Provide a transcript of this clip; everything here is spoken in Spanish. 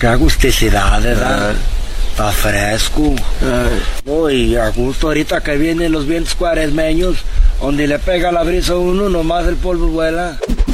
Qué agusticidad, ¿verdad? Está fresco. Uy, a gusto ahorita que vienen los vientos cuaresmeños, donde le pega la brisa a uno, nomás el polvo vuela.